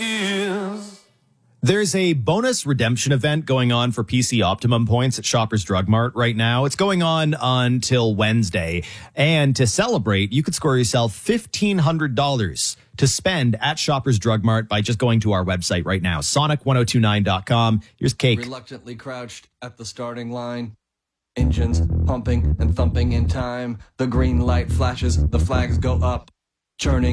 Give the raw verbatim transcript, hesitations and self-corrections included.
is. There's a bonus redemption event going on for P C Optimum points at Shoppers Drug Mart right now. It's going on until Wednesday. And to celebrate, you could score yourself fifteen hundred dollars to spend at Shoppers Drug Mart by just going to our website right now, sonic ten twenty-nine dot com. Here's Cake. Reluctantly crouched at the starting line. Engines pumping and thumping in time. The green light flashes, the flags go up. Churning